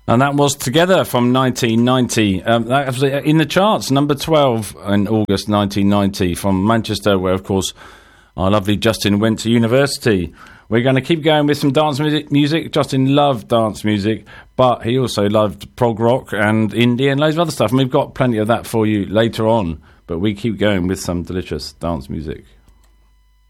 And that was Together from 1990. That was in the charts, number 12 in August 1990 from Manchester, where, of course, our lovely Justin went to university. We're going to keep going with some dance music. Justin loved dance music, but he also loved prog rock and indie and loads of other stuff. And we've got plenty of that for you later on. But we keep going with some delicious dance music.